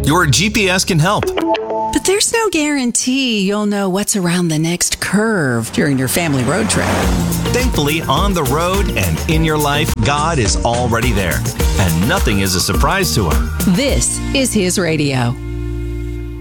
Your GPS can help. But there's no guarantee you'll know what's around the next curve during your family road trip. Thankfully, on the road and in your life, God is already there, and nothing is a surprise to Him. This is His radio.